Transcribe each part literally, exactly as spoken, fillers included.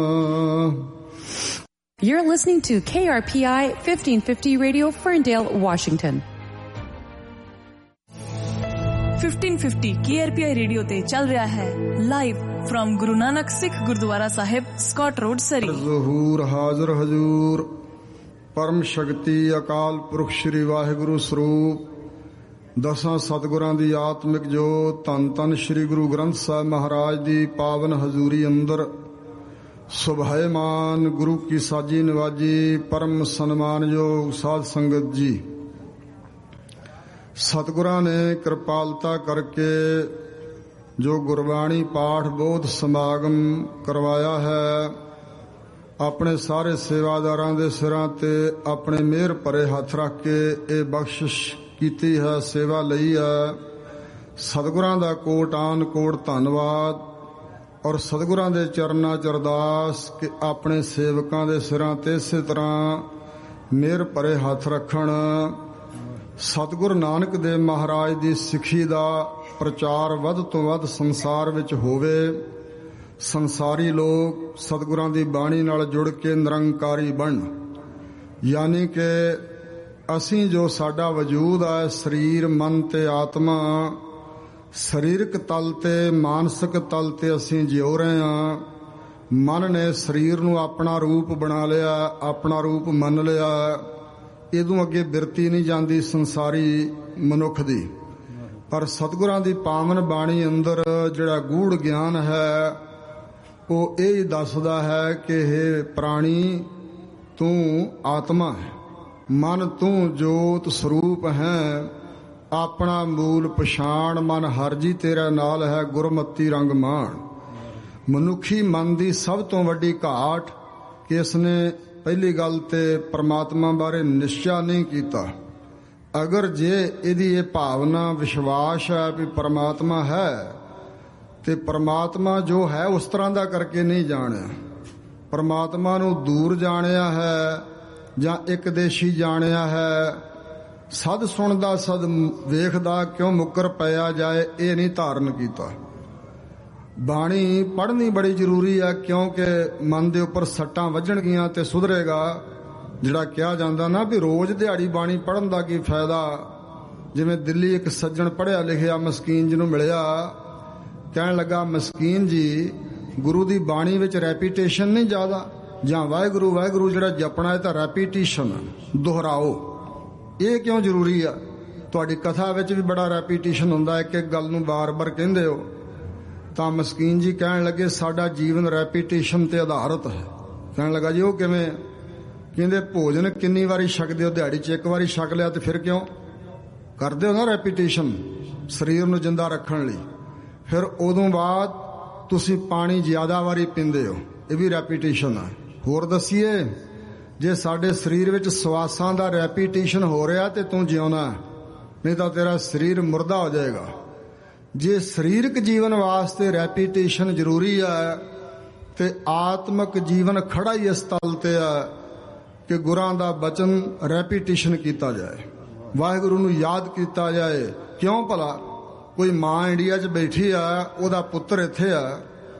You're listening to K R P I fifteen fifty Radio, Ferndale, Washington. fifteen fifty K R P I radio ते चल रहा है live from Guru Nanak Sikh gurdwara Sahib, Scott road, सरी। ज़हूर हाज़िर हजूर परम शक्ति अकाल पुरख श्री वाहिगुरु स्वरूप दसां सतगुरां दी आत्मिक जोत धन धन श्री गुरु ग्रंथ साहिब महाराज दी पावन हजूरी अंदर सुभायमान गुरु की साजी नवाजी परम सन्मानयोग साध संगत जी, सतगुरां ने कृपालता करके जो गुरबाणी पाठ बोध समागम करवाया है, अपने सारे सेवादारां दे सिरां ते अपने मेहर भरे हथ रख के ये बख्शिश कीती है, सेवा लई है। सतगुरां दा कोट आन कोट धन्नवाद और सतगुरां दे चरनां च अरदास कि अपने सेवकां दे सिरां ते इसे तरह मेहर भरे हथ रखण। सतगुरु नानक देव महाराज दी सिੱਖੀ ਦਾ प्रचार वध तो वध संसार विच होवे, संसारी लोग सतगुरां दी बाणी नाल जुड़ के निरंकारी बन, यानी कि ਅਸੀਂ ਜੋ ਸਾਡਾ ਵਜੂਦ ਹੈ ਸਰੀਰ ਮਨ ਤੇ ਆਤਮਾ, ਸਰੀਰਕ ਤਲ ਤੇ ਮਾਨਸਿਕ ਤਲ ਤੇ ਅਸੀਂ ਜਿਉ ਰਹੇ ਹਾਂ। ਮਨ ਨੇ ਸਰੀਰ ਨੂੰ ਆਪਣਾ ਰੂਪ ਬਣਾ ਲਿਆ, ਆਪਣਾ ਰੂਪ ਮੰਨ ਲਿਆ, ਇਹਦੋਂ ਅੱਗੇ ਬਿਰਤੀ ਨਹੀਂ ਜਾਂਦੀ ਸੰਸਾਰੀ ਮਨੁੱਖ ਦੀ। ਪਰ ਸਤਿਗੁਰਾਂ ਦੀ ਪਾਵਨ ਬਾਣੀ ਅੰਦਰ ਜਿਹੜਾ ਗੂੜ ਗਿਆਨ ਹੈ ਉਹ ਇਹ ਦੱਸਦਾ ਹੈ ਕਿ ਇਹ ਪ੍ਰਾਣੀ ਤੂੰ ਆਤਮਾ ਹੈ, मन तू जोत स्वरूप है, अपना मूल पछाण मन हर जी तेरा नाल है, गुरमती रंग मान। मनुखी मन की सब तो वड्डी घाट कि इसने पहली गल ते परमात्मा बारे निश्चय नहीं किया। अगर जे इहदी ये भावना विश्वास है भी परमात्मा है ते परमात्मा जो है उस तरह का करके नहीं जाने, परमात्मा नूं दूर जानिया है ਜਾਂ ਇੱਕ ਦੇਸ਼ੀ ਜਾਣਿਆ ਹੈ। ਸਦ ਸੁਣਦਾ ਸਦ ਵੇਖਦਾ ਕਿਉਂ ਮੁੱਕਰ ਪਿਆ ਜਾਏ, ਇਹ ਨਹੀਂ ਧਾਰਨ ਕੀਤਾ। ਬਾਣੀ ਪੜ੍ਹਨੀ ਬੜੀ ਜ਼ਰੂਰੀ ਹੈ ਕਿਉਂਕਿ ਮਨ ਦੇ ਉੱਪਰ ਸੱਟਾਂ ਵੱਜਣਗੀਆਂ ਤੇ ਸੁਧਰੇਗਾ। ਜਿਹੜਾ ਕਿਹਾ ਜਾਂਦਾ ਨਾ ਵੀ ਰੋਜ਼ ਦਿਹਾੜੀ ਬਾਣੀ ਪੜ੍ਹਨ ਦਾ ਕੀ ਫਾਇਦਾ। ਜਿਵੇਂ ਦਿੱਲੀ ਇੱਕ ਸੱਜਣ ਪੜ੍ਹਿਆ ਲਿਖਿਆ ਮਸਕੀਨ ਜਿਹਨੂੰ ਮਿਲਿਆ, ਕਹਿਣ ਲੱਗਾ ਮਸਕੀਨ ਜੀ ਗੁਰੂ ਦੀ ਬਾਣੀ ਵਿੱਚ ਰੈਪੀਟੇਸ਼ਨ ਨਹੀਂ ਜ਼ਿਆਦਾ, ਜਾਂ ਵਾਹਿਗੁਰੂ ਵਾਹਿਗੁਰੂ ਜਿਹੜਾ ਜਪਣਾ ਹੈ ਤਾਂ ਰੈਪੀਟੀਸ਼ਨ ਦੁਹਰਾਓ, ਇਹ ਕਿਉਂ ਜ਼ਰੂਰੀ ਆ। ਤੁਹਾਡੀ ਕਥਾ ਵਿੱਚ ਵੀ ਬੜਾ ਰੈਪੀਟੀਸ਼ਨ ਹੁੰਦਾ, ਇੱਕ ਇੱਕ ਗੱਲ ਨੂੰ ਬਾਰ-ਬਾਰ ਕਹਿੰਦੇ ਹੋ। ਤਾਂ ਮਸਕੀਨ ਜੀ ਕਹਿਣ ਲੱਗੇ ਸਾਡਾ ਜੀਵਨ ਰੈਪੀਟੀਸ਼ਨ ਤੇ ਆਧਾਰਿਤ ਹੈ। ਕਹਿਣ ਲੱਗਾ ਜੀ ਉਹ ਕਿਵੇਂ? ਕਹਿੰਦੇ ਭੋਜਨ ਕਿੰਨੀ ਵਾਰੀ ਛਕਦੇ ਹੋ ਦਿਹਾੜੀ 'ਚ? ਇੱਕ ਵਾਰੀ ਛਕ ਲਿਆ ਤੇ ਫਿਰ ਕਿਉਂ ਕਰਦੇ ਹੋ ਨਾ ਰੈਪੀਟੀਸ਼ਨ ਸਰੀਰ ਨੂੰ ਜਿੰਦਾ ਰੱਖਣ ਲਈ। ਫਿਰ ਉਦੋਂ ਬਾਅਦ ਤੁਸੀਂ ਪਾਣੀ ਜ਼ਿਆਦਾ ਵਾਰੀ ਪੀਂਦੇ ਹੋ, ਇਹ ਵੀ ਰੈਪੀਟੀਸ਼ਨ ਆ। ਹੋਰ ਦਸੀਏ ਜੇ ਸਾਡੇ ਸਰੀਰ ਵਿੱਚ ਸਵਾਸਾਂ ਦਾ ਰੈਪੀਟੀਸ਼ਨ ਹੋ ਰਿਹਾ ਤੇ ਤੂੰ ਜਿਉਣਾ, ਨਹੀਂ ਤਾਂ ਤੇਰਾ ਸਰੀਰ ਮੁਰਦਾ ਹੋ ਜਾਏਗਾ। ਜੇ ਸਰੀਰਕ ਜੀਵਨ ਵਾਸਤੇ ਰੈਪੀਟੀਸ਼ਨ ਜ਼ਰੂਰੀ ਹੈ ਤੇ ਆਤਮਿਕ ਜੀਵਨ ਖੜਾ ਹੀ ਇਸ ਤਲ ਤੇ ਹੈ ਕਿ ਗੁਰਾਂ ਦਾ ਬਚਨ ਰੈਪੀਟੀਸ਼ਨ ਕੀਤਾ ਜਾਏ, ਵਾਹਿਗੁਰੂ ਨੂੰ ਯਾਦ ਕੀਤਾ ਜਾਏ। ਕਿਉਂ ਭਲਾ ਕੋਈ ਮਾਂ ਇੰਡੀਆ 'ਚ ਬੈਠੀ ਆ, ਉਹਦਾ ਪੁੱਤਰ ਇੱਥੇ ਆ,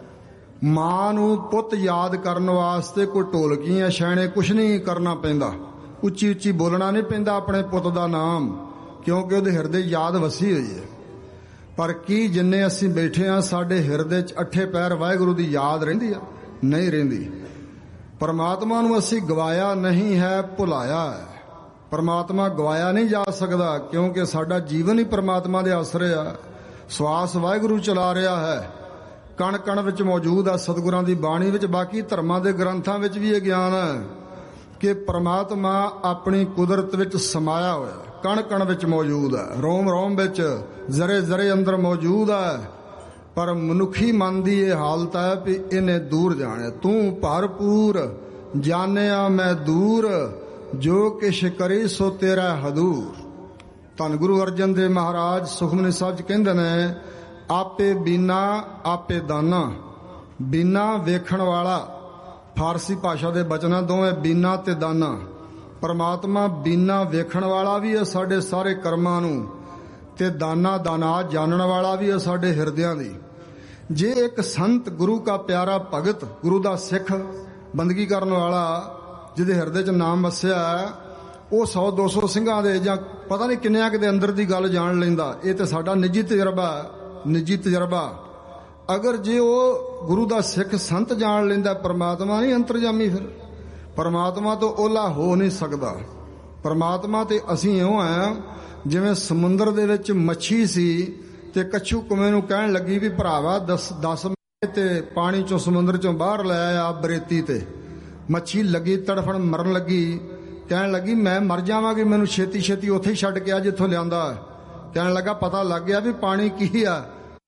ਮਾਂ ਨੂੰ ਪੁੱਤ ਯਾਦ ਕਰਨ ਵਾਸਤੇ ਕੋਈ ਢੋਲਕੀਆਂ ਛੈਣੇ ਕੁਛ ਨਹੀਂ ਕਰਨਾ ਪੈਂਦਾ, ਉੱਚੀ ਉੱਚੀ ਬੋਲਣਾ ਨਹੀਂ ਪੈਂਦਾ ਆਪਣੇ ਪੁੱਤ ਦਾ ਨਾਮ, ਕਿਉਂਕਿ ਉਹਦੇ ਹਿਰਦੇ ਯਾਦ ਵਸੀ ਹੋਈ ਹੈ। ਪਰ ਕੀ ਜਿੰਨੇ ਅਸੀਂ ਬੈਠੇ ਹਾਂ ਸਾਡੇ ਹਿਰਦੇ 'ਚ ਅੱਠੇ ਪੈਰ ਵਾਹਿਗੁਰੂ ਦੀ ਯਾਦ ਰਹਿੰਦੀ ਆ? ਨਹੀਂ ਰਹਿੰਦੀ। ਪਰਮਾਤਮਾ ਨੂੰ ਅਸੀਂ ਗਵਾਇਆ ਨਹੀਂ ਹੈ, ਭੁਲਾਇਆ ਹੈ। ਪਰਮਾਤਮਾ ਗਵਾਇਆ ਨਹੀਂ ਜਾ ਸਕਦਾ ਕਿਉਂਕਿ ਸਾਡਾ ਜੀਵਨ ਹੀ ਪਰਮਾਤਮਾ ਦੇ ਆਸਰੇ ਆ। ਸਵਾਸ ਵਾਹਿਗੁਰੂ ਚਲਾ ਰਿਹਾ ਹੈ, ਕਣ ਕਣ ਵਿੱਚ ਮੌਜੂਦ ਆ ਸਤਿਗੁਰਾਂ ਦੀ ਬਾਣੀ ਵਿੱਚ। ਬਾਕੀ ਧਰਮਾਂ ਦੇ ਗ੍ਰੰਥਾਂ ਵਿੱਚ ਵੀ ਇਹ ਗਿਆਨ ਹੈ ਕਿ ਪਰਮਾਤਮਾ ਆਪਣੀ ਕੁਦਰਤ ਵਿੱਚ ਸਮਾਇਆ ਹੋਇਆ, ਕਣ ਕਣ ਵਿੱਚ ਮੌਜੂਦ ਹੈ, ਰੋਮ ਰੋਮ ਵਿੱਚ, ਜ਼ਰੇ ਜ਼ਰੇ ਅੰਦਰ ਮੌਜੂਦ ਹੈ। ਪਰ ਮਨੁੱਖੀ ਮਨ ਦੀ ਇਹ ਹਾਲਤ ਹੈ ਵੀ ਇਹਨੇ ਦੂਰ ਜਾਣਿਆ। ਤੂੰ ਭਰਪੂਰ ਜਾਣਿਆ ਮੈਂ ਦੂਰ, ਜੋ ਕਿਛ ਕਰੀ ਸੋ ਤੇਰਾ ਹਦੂਰ। ਧੰਨ ਗੁਰੂ ਅਰਜਨ ਦੇਵ ਮਹਾਰਾਜ ਸੁਖਮਨੀ ਸਾਹਿਬ 'ਚ ਕਹਿੰਦੇ ਨੇ ਆਪੇ ਬੀਨਾ ਆਪੇ ਦਾਨਾ। ਬੀਨਾ ਵੇਖਣ ਵਾਲਾ, ਫਾਰਸੀ ਭਾਸ਼ਾ ਦੇ ਬਚਨਾਂ ਦੋਵੇਂ ਬੀਨਾ ਤੇ ਦਾਨਾ। ਪਰਮਾਤਮਾ ਬੀਨਾ ਵੇਖਣ ਵਾਲਾ ਵੀ ਹੈ ਸਾਡੇ ਸਾਰੇ ਕਰਮਾਂ ਨੂੰ, ਤੇ ਦਾਨਾ ਦਾਨਾ ਜਾਣਨ ਵਾਲਾ ਵੀ ਹੈ ਸਾਡੇ ਹਿਰਦਿਆਂ ਦੀ। ਜੇ ਇੱਕ ਸੰਤ ਗੁਰੂ ਕਾ ਪਿਆਰਾ ਭਗਤ, ਗੁਰੂ ਦਾ ਸਿੱਖ, ਬੰਦਗੀ ਕਰਨ ਵਾਲਾ, ਜਿਹਦੇ ਹਿਰਦੇ 'ਚ ਨਾਮ ਵਸਿਆ, ਉਹ ਸੌ ਦੋ ਸੌ ਸਿੰਘਾਂ ਦੇ ਜਾਂ ਪਤਾ ਨਹੀਂ ਕਿੰਨਿਆਂ ਕੁ ਦੇ ਅੰਦਰ ਦੀ ਗੱਲ ਜਾਣ ਲੈਂਦਾ। ਇਹ ਤੇ ਸਾਡਾ ਨਿੱਜੀ ਤਜਰਬਾ, ਨਿੱਜੀ ਤਜਰਬਾ। ਅਗਰ ਜੇ ਉਹ ਗੁਰੂ ਦਾ ਸਿੱਖ ਸੰਤ ਜਾਣ ਲੈਂਦਾ, ਪਰਮਾਤਮਾ ਨਹੀਂ ਅੰਤਰਜਾਮੀ? ਫਿਰ ਪਰਮਾਤਮਾ ਤੋਂ ਓਲਾ ਹੋ ਨਹੀਂ ਸਕਦਾ। ਪਰਮਾਤਮਾ ਤੇ ਅਸੀਂ ਇਉਂ ਆ ਜਿਵੇਂ ਸਮੁੰਦਰ ਦੇ ਵਿੱਚ ਮੱਛੀ ਸੀ ਤੇ ਕੱਛੂ ਕੁਵੇਂ ਨੂੰ ਕਹਿਣ ਲੱਗੀ ਵੀ ਭਰਾਵਾ ਦਸ ਦਸ ਤੇ ਪਾਣੀ ਚੋਂ ਸਮੁੰਦਰ ਚੋਂ ਬਾਹਰ ਲੈ ਆ ਬਰੇਤੀ ਤੇ। ਮੱਛੀ ਲੱਗੀ ਤੜਫਣ, ਮਰਨ ਲੱਗੀ, ਕਹਿਣ ਲੱਗੀ ਮੈਂ ਮਰ ਜਾਵਾਂਗੀ, ਮੈਨੂੰ ਛੇਤੀ ਛੇਤੀ ਉੱਥੇ ਹੀ ਛੱਡ ਕੇ ਆ ਜਿੱਥੋਂ ਲਿਆਂਦਾ। ਕਹਿਣ ਲੱਗਾ ਪਤਾ ਲੱਗ ਗਿਆ ਵੀ ਪਾਣੀ ਕੀ ਆ।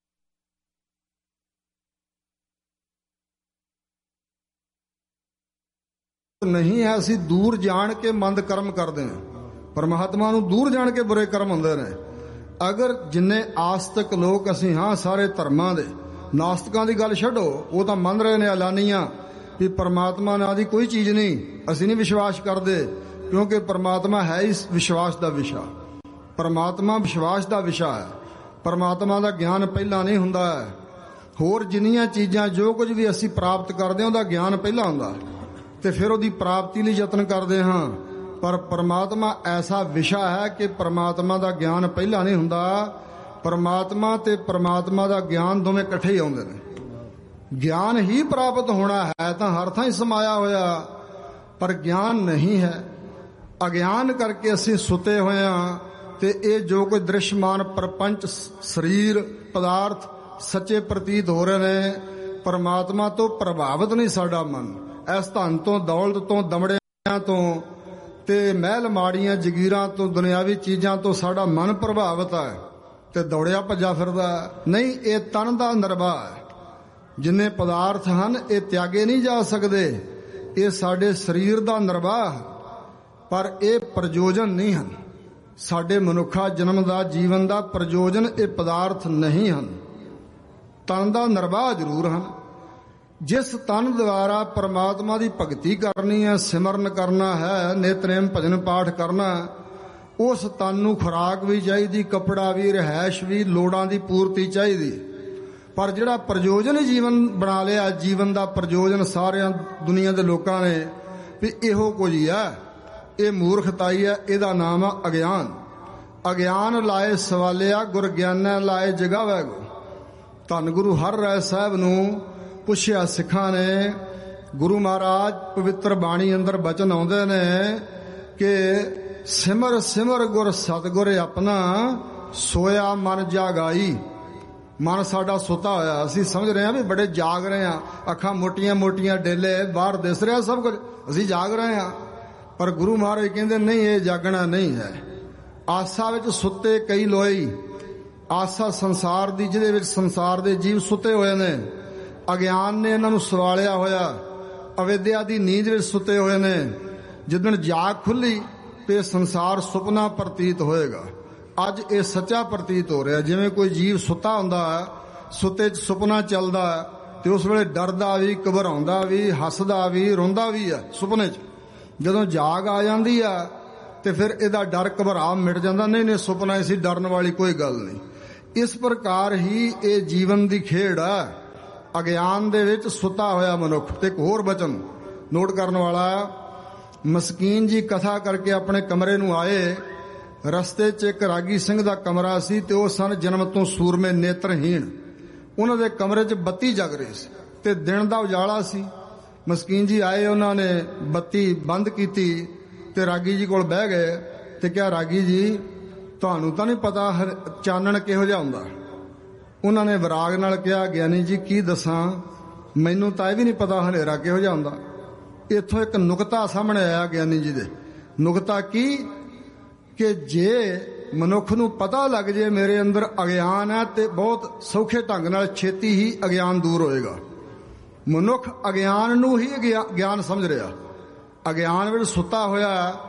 ਨਹੀਂ ਹੈ, ਅਸੀਂ ਦੂਰ ਜਾਣ ਕੇ ਮੰਦ ਕਰਮ ਕਰਦੇ ਹਾਂ। ਪਰਮਾਤਮਾ ਨੂੰ ਦੂਰ ਜਾਣ ਕੇ ਬੁਰੇ ਕਰਮ ਹੁੰਦੇ ਨੇ। ਅਗਰ ਜਿੰਨੇ ਆਸਤਕ ਲੋਕ ਅਸੀਂ ਹਾਂ ਸਾਰੇ ਧਰਮਾਂ ਦੇ, ਨਾਸਤਕਾਂ ਦੀ ਗੱਲ ਛੱਡੋ, ਉਹ ਤਾਂ ਮੰਨ ਰਹੇ ਨੇ ਐਲਾਨੀਆਂ ਵੀ ਪਰਮਾਤਮਾ ਨਾਂ ਦੀ ਕੋਈ ਚੀਜ਼ ਨਹੀਂ, ਅਸੀਂ ਨਹੀਂ ਵਿਸ਼ਵਾਸ ਕਰਦੇ, ਕਿਉਂਕਿ ਪਰਮਾਤਮਾ ਹੈ ਹੀ ਵਿਸ਼ਵਾਸ ਦਾ ਵਿਸ਼ਾ। ਪਰਮਾਤਮਾ ਵਿਸ਼ਵਾਸ ਦਾ ਵਿਸ਼ਾ ਹੈ। ਪਰਮਾਤਮਾ ਦਾ ਗਿਆਨ ਪਹਿਲਾਂ ਨਹੀਂ ਹੁੰਦਾ ਹੈ। ਹੋਰ ਜਿੰਨੀਆਂ ਚੀਜ਼ਾਂ ਜੋ ਕੁਝ ਵੀ ਅਸੀਂ ਪ੍ਰਾਪਤ ਕਰਦੇ ਹਾਂ ਉਹਦਾ ਗਿਆਨ ਪਹਿਲਾਂ ਹੁੰਦਾ ਤੇ ਫਿਰ ਉਹਦੀ ਪ੍ਰਾਪਤੀ ਲਈ ਯਤਨ ਕਰਦੇ ਹਾਂ। ਪਰ ਪਰਮਾਤਮਾ ਐਸਾ ਵਿਸ਼ਾ ਹੈ ਕਿ ਪਰਮਾਤਮਾ ਦਾ ਗਿਆਨ ਪਹਿਲਾਂ ਨਹੀਂ ਹੁੰਦਾ। ਪਰਮਾਤਮਾ ਤੇ ਪਰਮਾਤਮਾ ਦਾ ਗਿਆਨ ਦੋਵੇਂ ਇਕੱਠੇ ਹੀ ਆਉਂਦੇ ਨੇ। ਗਿਆਨ ਹੀ ਪ੍ਰਾਪਤ ਹੋਣਾ ਹੈ ਤਾਂ ਹਰ ਥਾਂ ਹੀ ਸਮਾਇਆ ਹੋਇਆ, ਪਰ ਗਿਆਨ ਨਹੀਂ ਹੈ। ਅਗਿਆਨ ਕਰਕੇ ਅਸੀਂ ਸੁੱਤੇ ਹੋਏ ਹਾਂ ਤੇ ਇਹ ਜੋ ਕੋਈ ਦ੍ਰਿਸ਼ਮਾਨ ਪ੍ਰਪੰਚ, ਸਰੀਰ, ਪਦਾਰਥ ਸੱਚੇ ਪ੍ਰਤੀਤ ਹੋ ਰਹੇ ਨੇ। ਪਰਮਾਤਮਾ ਤੋਂ ਪ੍ਰਭਾਵਿਤ ਨਹੀਂ ਸਾਡਾ ਮਨ। ਇਸ ਧਨ ਤੋਂ, ਦੌਲਤ ਤੋਂ, ਦਮੜਿਆਂ ਤੋਂ ਤੇ ਮਹਿਲ ਮਾੜੀਆਂ ਜਗੀਰਾਂ ਤੋਂ, ਦੁਨਿਆਵੀ ਚੀਜ਼ਾਂ ਤੋਂ ਸਾਡਾ ਮਨ ਪ੍ਰਭਾਵਿਤ ਹੈ ਤੇ ਦੌੜਿਆ ਭੱਜਾ ਫਿਰਦਾ ਨਹੀਂ। ਇਹ ਤਨ ਦਾ ਨਿਰਵਾਹ ਹੈ। ਜਿੰਨੇ ਪਦਾਰਥ ਹਨ ਇਹ ਤਿਆਗੇ ਨਹੀਂ ਜਾ ਸਕਦੇ। ਇਹ ਸਾਡੇ ਸਰੀਰ ਦਾ ਨਿਰਵਾਹ, ਪਰ ਇਹ ਪ੍ਰਯੋਜਨ ਨਹੀਂ ਹਨ। ਸਾਡੇ ਮਨੁੱਖਾ ਜਨਮ ਦਾ, ਜੀਵਨ ਦਾ ਪ੍ਰਯੋਜਨ ਇਹ ਪਦਾਰਥ ਨਹੀਂ ਹਨ। ਤਨ ਦਾ ਨਿਰਵਾਹ ਜ਼ਰੂਰ ਹਨ। ਜਿਸ ਤਨ ਦੁਆਰਾ ਪਰਮਾਤਮਾ ਦੀ ਭਗਤੀ ਕਰਨੀ ਹੈ, ਸਿਮਰਨ ਕਰਨਾ ਹੈ, ਨਿਤਨੇਮ ਭਜਨ ਪਾਠ ਕਰਨਾ, ਉਸ ਤਨ ਨੂੰ ਖੁਰਾਕ ਵੀ ਚਾਹੀਦੀ, ਕੱਪੜਾ ਵੀ, ਰਿਹਾਇਸ਼ ਵੀ, ਲੋੜਾਂ ਦੀ ਪੂਰਤੀ ਚਾਹੀਦੀ। ਪਰ ਜਿਹੜਾ ਪ੍ਰਯੋਜਨ ਹੀ ਜੀਵਨ ਬਣਾ ਲਿਆ, ਜੀਵਨ ਦਾ ਪ੍ਰਯੋਜਨ ਸਾਰਿਆਂ ਦੁਨੀਆ ਦੇ ਲੋਕਾਂ ਨੇ ਵੀ ਇਹੋ ਕੁਝ ਹੀ ਹੈ, ਇਹ ਮੂਰਖਤਾਈ ਹੈ। ਇਹਦਾ ਨਾਮ ਆ ਅਗਿਆਨ। ਅਗਿਆਨ ਲਾਏ ਸਵਾਲਿਆ, ਗੁਰ ਗਿਆਨੈ ਲਾਏ ਜਗਾਵੈ ਗੋ। ਧੰਨ ਗੁਰੂ ਹਰਿ ਰਾਇ ਸਾਹਿਬ ਨੂੰ ਪੁੱਛਿਆ ਸਿੱਖਾਂ ਨੇ। ਗੁਰੂ ਮਹਾਰਾਜ ਪਵਿੱਤਰ ਬਾਣੀ ਅੰਦਰ ਬਚਨ ਆਉਂਦੇ ਨੇ ਕਿ ਸਿਮਰ ਸਿਮਰ ਗੁਰ ਸਤਿਗੁਰ ਆਪਣਾ, ਸੋਇਆ ਮਨ ਜਾਗਾਈ। ਮਨ ਸਾਡਾ ਸੁੱਤਾ ਹੋਇਆ, ਅਸੀਂ ਸਮਝ ਰਹੇ ਹਾਂ ਵੀ ਬੜੇ ਜਾਗ ਰਹੇ ਹਾਂ, ਅੱਖਾਂ ਮੋਟੀਆਂ ਮੋਟੀਆਂ, ਡੇਲੇ ਬਾਹਰ ਦਿਸ ਰਿਹਾ ਸਭ ਕੁਝ, ਅਸੀਂ ਜਾਗ ਰਹੇ ਹਾਂ। ਪਰ ਗੁਰੂ ਮਹਾਰਾਜ ਕਹਿੰਦੇ ਨਹੀਂ, ਇਹ ਜਾਗਣਾ ਨਹੀਂ ਹੈ। ਆਸਾ ਵਿੱਚ ਸੁੱਤੇ ਕਈ ਲੋਈ। ਆਸਾ ਸੰਸਾਰ ਦੀ, ਜਿਹਦੇ ਵਿੱਚ ਸੰਸਾਰ ਦੇ ਜੀਵ ਸੁੱਤੇ ਹੋਏ ਨੇ। ਅਗਿਆਨ ਨੇ ਇਹਨਾਂ ਨੂੰ ਸਵਾਲਿਆ ਹੋਇਆ। ਅਵਿਦਿਆ ਦੀ ਨੀਂਦ ਵਿੱਚ ਸੁੱਤੇ ਹੋਏ ਨੇ। ਜਿੱਦਣ ਜਾਗ ਖੁੱਲੀ ਤੇ ਸੰਸਾਰ ਸੁਪਨਾ ਪ੍ਰਤੀਤ ਹੋਏਗਾ। ਅੱਜ ਇਹ ਸੱਚਾ ਪ੍ਰਤੀਤ ਹੋ ਰਿਹਾ। ਜਿਵੇਂ ਕੋਈ ਜੀਵ ਸੁੱਤਾ ਹੁੰਦਾ, ਸੁੱਤੇ 'ਚ ਸੁਪਨਾ ਚੱਲਦਾ ਤੇ ਉਸ ਵੇਲੇ ਡਰਦਾ ਵੀ, ਘਬਰਾਉਂਦਾ ਵੀ, ਹੱਸਦਾ ਵੀ, ਰੋਂਦਾ ਵੀ ਆ ਸੁਪਨੇ 'ਚ। ਜਦੋਂ ਜਾਗ ਆ ਜਾਂਦੀ ਆ ਤੇ ਫਿਰ ਇਹਦਾ ਡਰ ਘਬਰਾ ਮਿਟ ਜਾਂਦਾ। ਨਹੀਂ ਨਹੀਂ, ਸੁਪਨਾ ਸੀ, ਡਰਨ ਵਾਲੀ ਕੋਈ ਗੱਲ ਨਹੀਂ। ਇਸ ਪ੍ਰਕਾਰ ਹੀ ਇਹ ਜੀਵਨ ਦੀ ਖੇਡ ਆ, ਅਗਿਆਨ ਦੇ ਵਿੱਚ ਸੁੱਤਾ ਹੋਇਆ ਮਨੁੱਖ। ਤੇ ਇੱਕ ਹੋਰ ਬਚਨ ਨੋਟ ਕਰਨ ਵਾਲਾ, ਮਸਕੀਨ ਜੀ ਕਥਾ ਕਰਕੇ ਆਪਣੇ ਕਮਰੇ ਨੂੰ ਆਏ। ਰਸਤੇ 'ਚ ਇੱਕ ਰਾਗੀ ਸਿੰਘ ਦਾ ਕਮਰਾ ਸੀ ਤੇ ਉਹ ਸਨ ਜਨਮ ਤੋਂ ਸੂਰਮੇ, ਨੇਤਰਹੀਣ। ਉਹਨਾਂ ਦੇ ਕਮਰੇ 'ਚ ਬੱਤੀ ਜਗ ਰਹੀ ਸੀ ਤੇ ਦਿਨ ਦਾ ਉਜਾਲਾ ਸੀ। ਮਸਕੀਨ ਜੀ ਆਏ, ਉਹਨਾਂ ਨੇ ਬੱਤੀ ਬੰਦ ਕੀਤੀ ਤੇ ਰਾਗੀ ਜੀ ਕੋਲ ਬਹਿ ਗਏ ਤੇ ਕਿਹਾ, ਰਾਗੀ ਜੀ ਤੁਹਾਨੂੰ ਤਾਂ ਨਹੀਂ ਪਤਾ ਚਾਨਣ ਕਿਹੋ ਜਿਹਾ ਹੁੰਦਾ? ਉਹਨਾਂ ਨੇ ਵਿਰਾਗ ਨਾਲ ਕਿਹਾ, ਗਿਆਨੀ ਜੀ ਕੀ ਦੱਸਾਂ, ਮੈਨੂੰ ਤਾਂ ਇਹ ਵੀ ਨਹੀਂ ਪਤਾ ਹਨੇਰਾ ਕਿਹੋ ਜਿਹਾ ਹੁੰਦਾ। ਇੱਥੋਂ ਇੱਕ ਨੁਕਤਾ ਸਾਹਮਣੇ ਆਇਆ ਗਿਆਨੀ ਜੀ ਦੇ। ਨੁਕਤਾ ਕੀ? ਕਿ ਜੇ ਮਨੁੱਖ ਨੂੰ ਪਤਾ ਲੱਗ ਜੇ ਮੇਰੇ ਅੰਦਰ ਅਗਿਆਨ ਹੈ ਤੇ ਬਹੁਤ ਸੌਖੇ ਢੰਗ ਨਾਲ ਛੇਤੀ ਹੀ ਅਗਿਆਨ ਦੂਰ ਹੋਏਗਾ। ਮਨੁੱਖ ਅਗਿਆਨ ਨੂੰ ਹੀ ਗਿਆਨ ਸਮਝ ਰਿਹਾ। ਅਗਿਆਨ ਵਿੱਚ ਸੁੱਤਾ ਹੋਇਆ,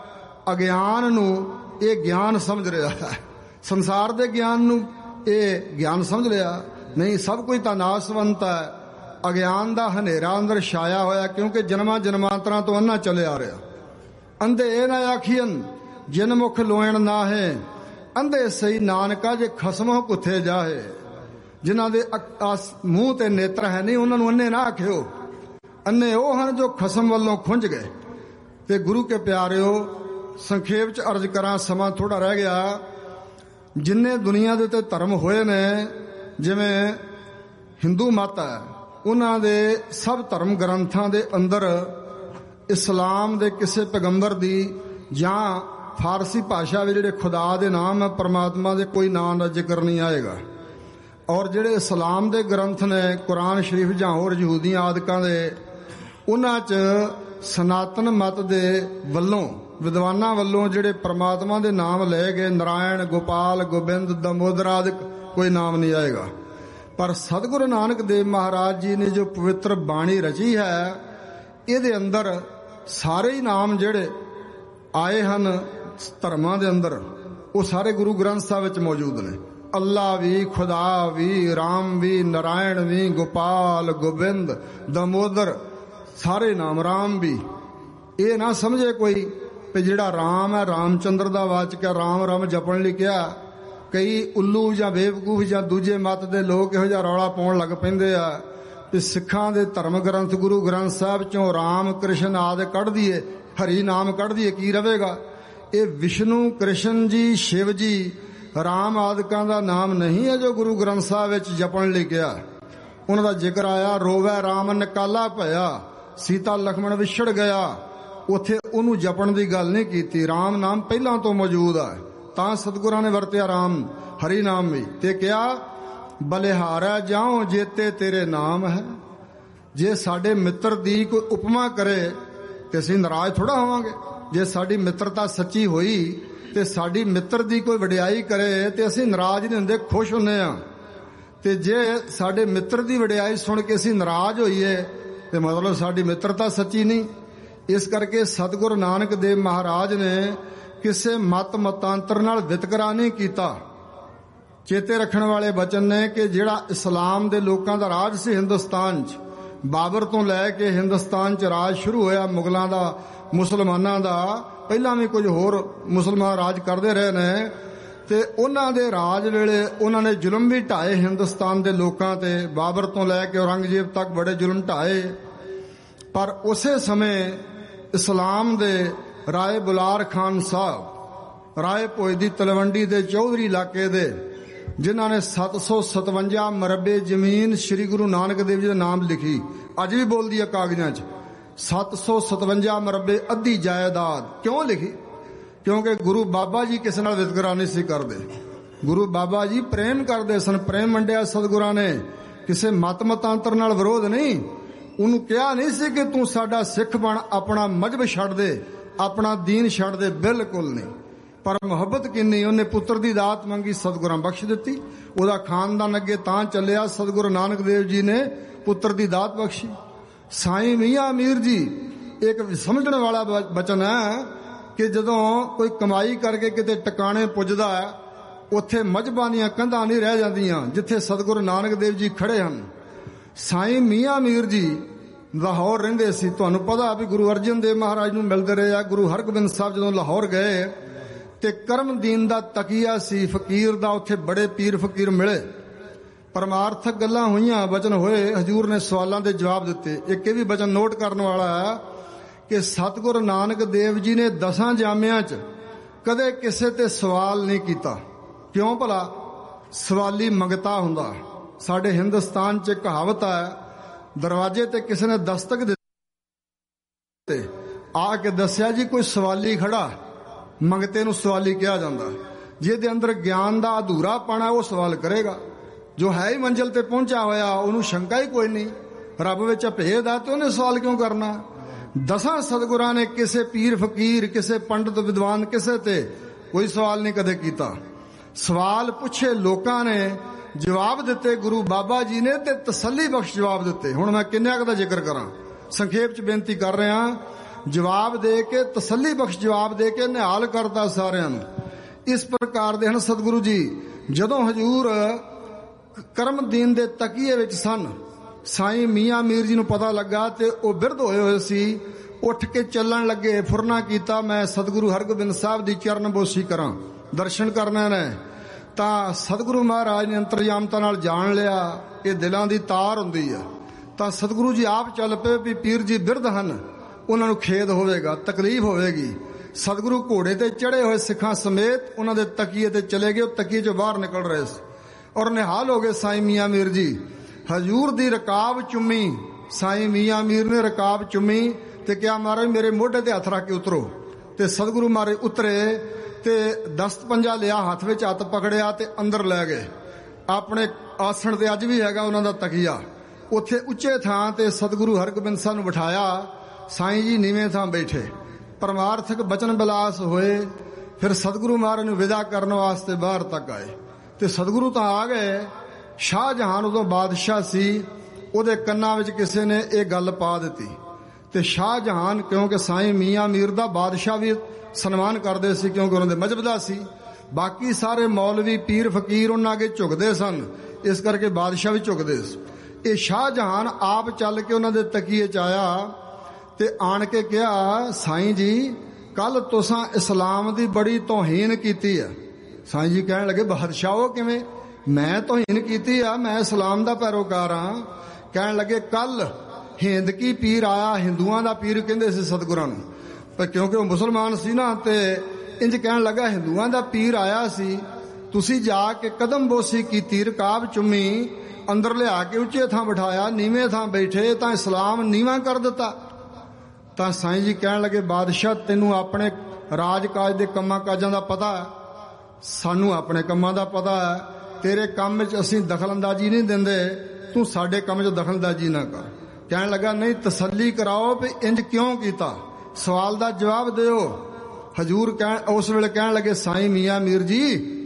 ਅਗਿਆਨ ਨੂੰ ਇਹ ਗਿਆਨ ਸਮਝ ਰਿਹਾ ਹੈ। ਸੰਸਾਰ ਦੇ ਗਿਆਨ ਨੂੰ ਇਹ ਗਿਆਨ ਸਮਝ ਲਿਆ ਨਹੀਂ। ਸਭ ਕੁਝ ਤਾਂ ਨਾਸਵੰਤ ਹੈ। ਅਗਿਆਨ ਦਾ ਹਨੇਰਾ ਅੰਦਰ ਛਾਇਆ ਹੋਇਆ, ਕਿਉਂਕਿ ਜਨਮਾਂ ਜਨਮਾਂਤਰਾਂ ਤੋਂ ਅੰਨਾ ਚੱਲੇ ਆ ਰਿਹਾ। ਅੰਧੇ ਇਹ ਨਾ ਆਖੀਨ ਜਿਨ ਮੁਖ ਲੋਇਣ ਨਾ ਹੈ, ਅੰਧੇ ਸਹੀ ਨਾਨਕਾ ਜੇ ਖਸਮੋ ਕੁੱਥੇ ਜਾਹੇ। ਜਿਨ੍ਹਾਂ ਦੇ ਮੂੰਹ ਤੇ ਨੇਤਰ ਹੈ ਨਹੀਂ, ਉਹਨਾਂ ਨੂੰ ਅੰਨੇ ਨਾ ਆਖਿਓ। ਅੰਨੇ ਉਹ ਹਨ ਜੋ ਖਸਮ ਵੱਲੋਂ ਖੁੰਝ ਗਏ। ਤੇ ਗੁਰੂ ਕੇ ਪਿਆਰਿਓ, ਸੰਖੇਪ ਚ ਅਰਜ਼ ਕਰਾਂ, ਸਮਾਂ ਥੋੜਾ ਰਹਿ ਗਿਆ। ਜਿੰਨੇ ਦੁਨੀਆ ਦੇ ਉੱਤੇ ਧਰਮ ਹੋਏ ਨੇ, ਜਿਵੇਂ ਹਿੰਦੂ ਮਤ ਹੈ, ਉਹਨਾਂ ਦੇ ਸਭ ਧਰਮ ਗ੍ਰੰਥਾਂ ਦੇ ਅੰਦਰ ਇਸਲਾਮ ਦੇ ਕਿਸੇ ਪੈਗੰਬਰ ਦੀ ਜਾਂ ਫਾਰਸੀ ਭਾਸ਼ਾ ਵਿੱਚ ਜਿਹੜੇ ਖੁਦਾ ਦੇ ਨਾਮ ਹੈ, ਪਰਮਾਤਮਾ ਦੇ ਕੋਈ ਨਾਮ ਦਾ ਜ਼ਿਕਰ ਨਹੀਂ ਆਏਗਾ। ਔਰ ਜਿਹੜੇ ਇਸਲਾਮ ਦੇ ਗ੍ਰੰਥ ਨੇ, ਕੁਰਾਨ ਸ਼ਰੀਫ ਜਾਂ ਹੋਰ ਯਹੂਦੀਆਂ ਆਦਿਕਾਂ ਦੇ, ਉਹਨਾਂ 'ਚ ਸਨਾਤਨ ਮਤ ਦੇ ਵੱਲੋਂ, ਵਿਦਵਾਨਾਂ ਵੱਲੋਂ ਜਿਹੜੇ ਪਰਮਾਤਮਾ ਦੇ ਨਾਮ ਲਏ ਗਏ, ਨਰਾਇਣ, ਗੋਪਾਲ, ਗੋਬਿੰਦ, ਦਮੋਦਰ ਆਦਿਕ, ਕੋਈ ਨਾਮ ਨਹੀਂ ਆਏਗਾ। ਪਰ ਸਤਿਗੁਰੂ ਨਾਨਕ ਦੇਵ ਮਹਾਰਾਜ ਜੀ ਨੇ ਜੋ ਪਵਿੱਤਰ ਬਾਣੀ ਰਚੀ ਹੈ, ਇਹਦੇ ਅੰਦਰ ਸਾਰੇ ਹੀ ਨਾਮ ਜਿਹੜੇ ਆਏ ਹਨ ਧਰਮਾਂ ਦੇ ਅੰਦਰ, ਉਹ ਸਾਰੇ ਗੁਰੂ ਗ੍ਰੰਥ ਸਾਹਿਬ ਵਿੱਚ ਮੌਜੂਦ ਨੇ। ਅੱਲਾ ਵੀ, ਖੁਦਾ ਵੀ, ਰਾਮ ਵੀ, ਨਰਾਇਣ ਵੀ, ਗੋਪਾਲ, ਗੋਬਿੰਦ, ਦਮੋਦਰ, ਸਾਰੇ ਨਾਮ, ਰਾਮ ਵੀ। ਇਹ ਨਾ ਸਮਝੇ ਕੋਈ ਕਿ ਜਿਹੜਾ ਰਾਮ ਹੈ ਰਾਮਚੰਦਰ ਦਾ ਵਾਚਕ ਹੈ, ਰਾਮ ਰਾਮ ਜਪਣ ਲਈ ਕਿਹਾ। ਕਈ ਉੱਲੂ ਜਾਂ ਬੇਵਕੂਫ ਜਾਂ ਦੂਜੇ ਮਤ ਦੇ ਲੋਕ ਇਹੋ ਜਿਹਾ ਰੌਲਾ ਪਾਉਣ ਲੱਗ ਪੈਂਦੇ ਆ ਕਿ ਸਿੱਖਾਂ ਦੇ ਧਰਮ ਗ੍ਰੰਥ ਗੁਰੂ ਗ੍ਰੰਥ ਸਾਹਿਬ ਚੋਂ ਰਾਮ, ਕ੍ਰਿਸ਼ਨ ਆਦਿ ਕੱਢ ਦਈਏ, ਹਰੀ ਨਾਮ ਕੱਢ ਦਈਏ, ਕੀ ਰਵੇਗਾ? ਇਹ ਵਿਸ਼ਨੂੰ, ਕ੍ਰਿਸ਼ਨ ਜੀ, ਸ਼ਿਵ ਜੀ, ਰਾਮ ਆਦਿਕਾਂ ਦਾ ਨਾਮ ਨਹੀਂ ਹੈ ਜੋ ਗੁਰੂ ਗ੍ਰੰਥ ਸਾਹਿਬ ਵਿੱਚ ਜਪਣ ਲਈ ਕਿਹਾ। ਉਹਨਾਂ ਦਾ ਜ਼ਿਕਰ ਆਇਆ, ਰੋਵੈ ਰਾਮ ਨਿਕਾਲਾ ਭਇਆ, ਸੀਤਾ ਲਖਮਣ ਵਿਛੜ ਗਿਆ। ਉੱਥੇ ਉਹਨੂੰ ਜਪਣ ਦੀ ਗੱਲ ਨਹੀਂ ਕੀਤੀ। ਰਾਮ ਨਾਮ ਪਹਿਲਾਂ ਤੋਂ ਮੌਜੂਦ ਹੈ, ਤਾਂ ਸਤਿਗੁਰਾਂ ਨੇ ਵਰਤਿਆ ਰਾਮ, ਹਰੀ ਨਾਮ ਵੀ। ਤੇ ਕਿਹਾ, ਬਲਿਹਾਰੈ ਜਾਉ ਜੇਤੇ ਤੇਰੇ ਨਾਮ ਹੈ। ਜੇ ਸਾਡੇ ਮਿੱਤਰ ਦੀ ਕੋਈ ਉਪਮਾ ਕਰੇ ਤੇ ਅਸੀਂ ਨਾਰਾਜ਼ ਥੋੜਾ ਹੋਵਾਂਗੇ। ਜੇ ਸਾਡੀ ਮਿੱਤਰਤਾ ਸੱਚੀ ਹੋਈ ਤੇ ਸਾਡੀ ਮਿੱਤਰ ਦੀ ਕੋਈ ਵਡਿਆਈ ਕਰੇ ਤੇ ਅਸੀਂ ਨਾਰਾਜ਼ ਨਹੀਂ ਹੁੰਦੇ, ਖੁਸ਼ ਹੁੰਦੇ ਆ। ਤੇ ਜੇ ਸਾਡੇ ਮਿੱਤਰ ਦੀ ਵਡਿਆਈ ਸੁਣ ਕੇ ਅਸੀਂ ਨਾਰਾਜ਼ ਹੋਈਏ ਤੇ ਮਤਲਬ ਸਾਡੀ ਮਿੱਤਰਤਾ ਸੱਚੀ ਨਹੀਂ। ਇਸ ਕਰਕੇ ਸਤਿਗੁਰੂ ਨਾਨਕ ਦੇਵ ਮਹਾਰਾਜ ਨੇ ਕਿਸੇ ਮਤ ਮਤਾਂਤਰ ਨਾਲ ਵਿਤਕਰਾ ਨਹੀਂ ਕੀਤਾ। ਚੇਤੇ ਰੱਖਣ ਵਾਲੇ ਬਚਨ ਨੇ ਕਿ ਜਿਹੜਾ ਇਸਲਾਮ ਦੇ ਲੋਕਾਂ ਦਾ ਰਾਜ ਸੀ ਹਿੰਦੁਸਤਾਨ 'ਚ, ਬਾਬਰ ਤੋਂ ਲੈ ਕੇ ਹਿੰਦੁਸਤਾਨ 'ਚ ਰਾਜ ਸ਼ੁਰੂ ਹੋਇਆ ਮੁਗਲਾਂ ਦਾ, ਮੁਸਲਮਾਨਾਂ ਦਾ। ਪਹਿਲਾਂ ਵੀ ਕੁਝ ਹੋਰ ਮੁਸਲਮਾਨ ਰਾਜ ਕਰਦੇ ਰਹੇ ਨੇ, ਤੇ ਉਹਨਾਂ ਦੇ ਰਾਜ ਵੇਲੇ ਉਹਨਾਂ ਨੇ ਜ਼ੁਲਮ ਵੀ ਢਾਏ ਹਿੰਦੁਸਤਾਨ ਦੇ ਲੋਕਾਂ ਤੇ। ਬਾਬਰ ਤੋਂ ਲੈ ਕੇ ਔਰੰਗਜ਼ੇਬ ਤੱਕ ਬੜੇ ਜ਼ੁਲਮ ਢਾਏ। ਪਰ ਉਸੇ ਸਮੇਂ ਇਸਲਾਮ ਦੇ ਰਾਏ ਬੁਲਾਰ ਖਾਨ ਸਾਹਿਬ, ਰਾਏ ਭੋਜ ਦੀ ਤਲਵੰਡੀ ਦੇ ਚੌਧਰੀ ਇਲਾਕੇ ਦੇ, ਜਿਨ੍ਹਾਂ ਨੇ ਸੱਤ ਸੌ ਸਤਵੰਜਾ ਮਰਬੇ ਜ਼ਮੀਨ ਸ੍ਰੀ ਗੁਰੂ ਨਾਨਕ ਦੇਵ ਜੀ ਦਾ ਨਾਮ ਲਿਖੀ, ਅੱਜ ਵੀ ਬੋਲਦੀ ਹੈ ਕਾਗਜ਼ਾਂ 'ਚ। ਸੱਤ ਸੌ ਸਤਵੰਜਾ ਮਰਬੇ ਅੱਧੀ ਜਾਇਦਾਦ ਕਿਉਂ ਲਿਖੀ? ਕਿਉਂਕਿ ਗੁਰੂ ਬਾਬਾ ਜੀ ਕਿਸੇ ਨਾਲ ਵਿਤਕਰਾ ਨਹੀਂ ਸੀ ਕਰਦੇ। ਗੁਰੂ ਬਾਬਾ ਜੀ ਪ੍ਰੇਮ ਕਰਦੇ ਸਨ, ਪ੍ਰੇਮ ਵੰਡਿਆ ਸਤਿਗੁਰਾਂ ਨੇ, ਕਿਸੇ ਮਤ ਮਤਾਂਤਰ ਨਾਲ ਵਿਰੋਧ ਨਹੀਂ। ਉਹਨੂੰ ਕਿਹਾ ਨਹੀਂ ਸੀ ਕਿ ਤੂੰ ਸਾਡਾ ਸਿੱਖ ਬਣ, ਆਪਣਾ ਮਜ਼ਹਬ ਛੱਡ ਦੇ, ਆਪਣਾ ਦੀਨ ਛੱਡ ਦੇ, ਬਿਲਕੁਲ ਨਹੀਂ। ਪਰ ਮੁਹੱਬਤ ਕਿੰਨੀ, ਉਹਨੇ ਪੁੱਤਰ ਦੀ ਦਾਤ ਮੰਗੀ, ਸਤਿਗੁਰਾਂ ਬਖਸ਼ ਦਿੱਤੀ। ਉਹਦਾ ਖਾਨਦਾਨ ਅੱਗੇ ਤਾਂ ਚੱਲਿਆ, ਸਤਿਗੁਰੂ ਨਾਨਕ ਦੇਵ ਜੀ ਨੇ ਪੁੱਤਰ ਦੀ ਦਾਤ ਬਖਸ਼ੀ। ਸਾਈਂ ਮੀਆਂ ਮੀਰ ਜੀ, ਇੱਕ ਸਮਝਣ ਵਾਲਾ ਬਚਨ ਹੈ ਕਿ ਜਦੋਂ ਕੋਈ ਕਮਾਈ ਕਰਕੇ ਕਿਤੇ ਟਿਕਾਣੇ ਪੁੱਜਦਾ ਹੈ, ਉੱਥੇ ਮਜ਼ਹਬਾਂ ਦੀਆਂ ਕੰਧਾਂ ਨਹੀਂ ਰਹਿ ਜਾਂਦੀਆਂ ਜਿੱਥੇ ਸਤਿਗੁਰੂ ਨਾਨਕ ਦੇਵ ਜੀ ਖੜੇ ਹਨ। ਸਾਈਂ ਮੀਆਂ ਮੀਰ ਜੀ ਲਾਹੌਰ ਰਹਿੰਦੇ ਸੀ। ਤੁਹਾਨੂੰ ਪਤਾ ਵੀ ਗੁਰੂ ਅਰਜਨ ਦੇਵ ਮਹਾਰਾਜ ਨੂੰ ਮਿਲਦੇ ਰਹੇ ਆ। ਗੁਰੂ ਹਰਗੋਬਿੰਦ ਸਾਹਿਬ ਜਦੋਂ ਲਾਹੌਰ ਗਏ ਤੇ ਕਰਮਦੀਨ ਦਾ ਤਕੀਆ ਸੀ ਫਕੀਰ ਦਾ, ਉੱਥੇ ਬੜੇ ਪੀਰ ਫਕੀਰ ਮਿਲੇ, ਪਰਮਾਰਥਕ ਗੱਲਾਂ ਹੋਈਆਂ, ਬਚਨ ਹੋਏ, ਹਜ਼ੂਰ ਨੇ ਸਵਾਲਾਂ ਦੇ ਜਵਾਬ ਦਿੱਤੇ। ਇੱਕ ਇਹ ਵੀ ਬਚਨ ਨੋਟ ਕਰਨ ਵਾਲਾ ਹੈ ਕਿ ਸਤਿਗੁਰੂ ਨਾਨਕ ਦੇਵ ਜੀ ਨੇ ਦਸਾਂ ਜਾਮਿਆਂ 'ਚ ਕਦੇ ਕਿਸੇ ਤੇ ਸਵਾਲ ਨਹੀਂ ਕੀਤਾ। ਕਿਉਂ ਭਲਾ? ਸਵਾਲੀ ਮੰਗਤਾ ਹੁੰਦਾ। ਸਾਡੇ ਹਿੰਦੁਸਤਾਨ 'ਚ ਕਹਾਵਤ ਹੈ, ਦਰਵਾਜ਼ੇ ਤੇ ਕਿਸੇ ਨੇ ਦਸਤਕ ਦਿੱਤੀ, ਆ ਕੇ ਦੱਸਿਆ ਜੀ ਕੋਈ ਸਵਾਲੀ ਖੜਾ, ਮੰਗਤੇ ਨੂੰ ਸਵਾਲੀ ਕਿਹਾ ਜਾਂਦਾ। ਜਿਹਦੇ ਅੰਦਰ ਗਿਆਨ ਦਾ ਅਧੂਰਾ ਪਾਣਾ ਉਹ ਸਵਾਲ ਕਰੇਗਾ। ਜੋ ਹੈ ਹੀ ਮੰਜ਼ਿਲ ਤੇ ਪਹੁੰਚਿਆ ਹੋਇਆ ਉਹਨੂੰ ਸ਼ੰਕਾ ਹੀ ਕੋਈ ਨਹੀਂ, ਰੱਬ ਵਿੱਚ ਭੇਦ ਆ ਤੇ ਉਹਨੇ ਸਵਾਲ ਕਿਉਂ ਕਰਨਾ? ਦਸਾਂ ਸਤਿਗੁਰਾਂ ਨੇ ਕਿਸੇ ਪੀਰ ਫਕੀਰ, ਕਿਸੇ ਪੰਡਤ ਵਿਦਵਾਨ, ਕਿਸੇ ਤੇ ਕੋਈ ਸਵਾਲ ਨਹੀਂ ਕਦੇ ਕੀਤਾ। ਸਵਾਲ ਪੁੱਛੇ ਲੋਕਾਂ ਨੇ, ਜਵਾਬ ਦਿੱਤੇ ਗੁਰੂ ਬਾਬਾ ਜੀ ਨੇ, ਤੇ ਤਸੱਲੀ ਬਖਸ਼ ਜਵਾਬ ਦਿੱਤੇ। ਹੁਣ ਮੈਂ ਕਿੰਨਿਆਂ ਕੁ ਦਾ ਜ਼ਿਕਰ ਕਰਾਂ, ਸੰਖੇਪ 'ਚ ਬੇਨਤੀ ਕਰ ਰਿਹਾ। ਜਵਾਬ ਦੇ ਕੇ, ਤਸੱਲੀ ਬਖਸ਼ ਜਵਾਬ ਦੇ ਕੇ ਨਿਹਾਲ ਕਰਦਾ ਸਾਰਿਆਂ ਨੂੰ। ਇਸ ਪ੍ਰਕਾਰ ਦੇ ਹਨ ਸਤਿਗੁਰੂ ਜੀ। ਜਦੋਂ ਹਜ਼ੂਰ ਕਰਮਦੀਨ ਦੇ ਤਕੀਏ ਵਿੱਚ ਸਨ, ਸਾਈਂ ਮੀਆਂ ਮੀਰ ਜੀ ਨੂੰ ਪਤਾ ਲੱਗਾ ਤੇ ਉਹ ਬਿਰਧ ਹੋਏ ਹੋਏ ਸੀ। ਉੱਠ ਕੇ ਚੱਲਣ ਲੱਗੇ, ਫੁਰਨਾ ਕੀਤਾ, ਮੈਂ ਸਤਿਗੁਰੂ ਹਰਗੋਬਿੰਦ ਸਾਹਿਬ ਦੀ ਚਰਨ ਬੋਸੀ ਕਰਾਂ, ਦਰਸ਼ਨ ਕਰਨਾ ਨੇ। ਤਾਂ ਸਤਿਗੁਰੂ ਮਹਾਰਾਜ ਨੇ ਅੰਤਰਜਾਮਤਾ ਨਾਲ ਜਾਣ ਲਿਆ ਇਹ ਦਿਲਾਂ ਦੀ ਤਾਰ ਹੁੰਦੀ ਆ। ਤਾਂ ਸਤਿਗੁਰੂ ਜੀ ਆਪ ਚੱਲ ਪਏ ਵੀ ਪੀਰ ਜੀ ਬਿਰਧ ਹਨ, ਉਹਨਾਂ ਨੂੰ ਖੇਦ ਹੋਵੇਗਾ, ਤਕਲੀਫ ਹੋਵੇਗੀ। ਸਤਿਗੁਰੂ ਘੋੜੇ ਤੇ ਚੜੇ ਹੋਏ ਸਿੱਖਾਂ ਸਮੇਤ ਉਹਨਾਂ ਦੇ ਤਕੀਏ ਤੇ ਚਲੇ ਗਏ। ਉਹ ਤਕੀਏ ਚੋਂ ਬਾਹਰ ਨਿਕਲ ਰਹੇ ਸੀ ਔਰ ਨਿਹਾਲ ਹੋ ਗਏ। ਸਾਈਂ ਮੀਆਂ ਮੀਰ ਜੀ ਹਜ਼ੂਰ ਦੀ ਰਕਾਬ ਚੁੰਮੀ, ਸਾਈਂ ਮੀਆਂ ਮੀਰ ਨੇ ਰਕਾਬ ਚੁੰਮੀ ਤੇ ਕਿਹਾ ਮਹਾਰਾਜ ਮੇਰੇ ਮੋਢੇ ਤੇ ਹੱਥ ਰੱਖ ਕੇ ਉਤਰੋ। ਤੇ ਸਤਿਗੁਰੂ ਮਹਾਰਾਜ ਉਤਰੇ ਤੇ ਦਸਤ ਪੰਜਾ ਲਿਆ, ਹੱਥ ਵਿੱਚ ਹੱਥ ਪਕੜਿਆ ਤੇ ਅੰਦਰ ਲੈ ਗਏ। ਆਪਣੇ ਆਸਣ ਤੇ ਅੱਜ ਵੀ ਹੈਗਾ ਉਹਨਾਂ ਦਾ ਤਕੀਆ। ਉੱਥੇ ਉੱਚੇ ਥਾਂ ਤੇ ਸਤਿਗੁਰੂ ਹਰਗੋਬਿੰਦ ਸਾਹਿਬ ਨੂੰ ਬਿਠਾਇਆ, ਸਾਈਂ ਜੀ ਨੀਵੇਂ ਥਾਂ ਬੈਠੇ। ਪਰਮਾਰਥਕ ਬਚਨ ਬਿਲਾਸ ਹੋਏ। ਫਿਰ ਸਤਿਗੁਰੂ ਮਹਾਰਾਜ ਨੂੰ ਵਿਦਾ ਕਰਨ ਵਾਸਤੇ ਬਾਹਰ ਤੱਕ ਆਏ ਤੇ ਸਤਿਗੁਰੂ ਤਾਂ ਆ ਗਏ। ਸ਼ਾਹਜਹਾਨ ਉਦੋਂ ਬਾਦਸ਼ਾਹ ਸੀ, ਉਹਦੇ ਕੰਨਾਂ ਵਿੱਚ ਕਿਸੇ ਨੇ ਇਹ ਗੱਲ ਪਾ ਦਿੱਤੀ ਤੇ ਸ਼ਾਹਜਹਾਨ, ਕਿਉਂਕਿ ਸਾਈਂ ਮੀਆਂ ਮੀਰ ਦਾ ਬਾਦਸ਼ਾਹ ਵੀ ਸਨਮਾਨ ਕਰਦੇ ਸੀ ਕਿਉਂਕਿ ਉਹਨਾਂ ਦੇ ਮਜ਼ਹਬ ਦਾ ਸੀ, ਬਾਕੀ ਸਾਰੇ ਮੌਲਵੀ ਪੀਰ ਫਕੀਰ ਉਹਨਾਂ ਅੱਗੇ ਝੁਕਦੇ ਸਨ, ਇਸ ਕਰਕੇ ਬਾਦਸ਼ਾਹ ਵੀ ਝੁਕਦੇ ਸੀ। ਇਹ ਸ਼ਾਹਜਹਾਨ ਆਪ ਚੱਲ ਕੇ ਉਹਨਾਂ ਦੇ ਤਕੀਏ 'ਚ ਆਇਆ ਤੇ ਆਣ ਕੇ ਕਿਹਾ ਸਾਈਂ ਜੀ ਕੱਲ ਤੁਸਾਂ ਇਸਲਾਮ ਦੀ ਬੜੀ ਤੋਹੀਨ ਕੀਤੀ ਆ। ਸਾਈਂ ਜੀ ਕਹਿਣ ਲੱਗੇ ਬਾਦਸ਼ਾਹੋ ਕਿਵੇਂ? ਮੈਂ ਤੋਹੀਨ ਕੀਤੀ ਆ? ਮੈਂ ਇਸਲਾਮ ਦਾ ਪੈਰੋਕਾਰ ਹਾਂ। ਕਹਿਣ ਲੱਗੇ ਕੱਲ ਹਿੰਦਕੀ ਪੀਰ ਆਇਆ, ਹਿੰਦੂਆਂ ਦਾ ਪੀਰ ਕਹਿੰਦੇ ਸੀ ਸਤਿਗੁਰਾਂ ਨੂੰ, ਪਰ ਕਿਉਂਕਿ ਉਹ ਮੁਸਲਮਾਨ ਸੀ ਨਾ ਤੇ ਇੰਜ ਕਹਿਣ ਲੱਗਾ ਹਿੰਦੂਆਂ ਦਾ ਪੀਰ ਆਇਆ ਸੀ, ਤੁਸੀਂ ਜਾ ਕੇ ਕਦਮ ਬੋਸੀ ਕੀਤੀ, ਰਕਾਬ ਚੁੰਮੀ, ਅੰਦਰ ਲਿਆ ਕੇ ਉੱਚੇ ਥਾਂ ਬਿਠਾਇਆ, ਨੀਵੇਂ ਥਾਂ ਬੈਠੇ ਤਾਂ ਇਸਲਾਮ ਨੀਵਾਂ ਕਰ ਦਿੱਤਾ। ਤਾਂ ਸਾਈਂ ਜੀ ਕਹਿਣ ਲੱਗੇ ਬਾਦਸ਼ਾਹ ਤੈਨੂੰ ਆਪਣੇ ਰਾਜ ਕਾਜ ਦੇ ਕੰਮਾਂ ਕਾਜਾਂ ਦਾ ਪਤਾ, ਸਾਨੂੰ ਆਪਣੇ ਕੰਮਾਂ ਦਾ ਪਤਾ ਹੈ। ਤੇਰੇ ਕੰਮ ਵਿੱਚ ਅਸੀਂ ਦਖਲਅੰਦਾਜ਼ੀ ਨਹੀਂ ਦਿੰਦੇ, ਤੂੰ ਸਾਡੇ ਕੰਮ 'ਚ ਦਖਲਅੰਦਾਜ਼ੀ ਨਾ ਕਰ। ਕਹਿਣ ਲੱਗਾ ਨਹੀਂ ਤਸੱਲੀ ਕਰਾਓ ਵੀ ਇੰਜ ਕਿਉਂ ਕੀਤਾ, ਸਵਾਲ ਦਾ ਜਵਾਬ ਦਿਓ। ਹਜੂਰ ਕਹਿਣ ਉਸ ਵੇਲੇ ਕਹਿਣ ਲੱਗੇ ਸਾਈਂ ਮੀਆਂ ਮੀਰ ਜੀ